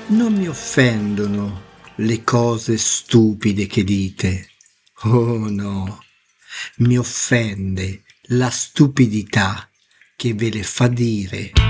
Non mi offendono le cose stupide che dite. Oh no, mi offende la stupidità che ve le fa dire.